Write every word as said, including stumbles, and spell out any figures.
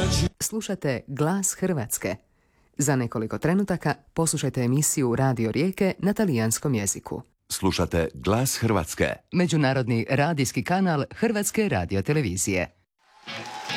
Slušate Glas Hrvatske. Za nekoliko trenutaka poslušajte emisiju Radio Rijeke na talijanskom jeziku. Slušate Glas Hrvatske. Međunarodni radijski kanal Hrvatske radiotelevizije.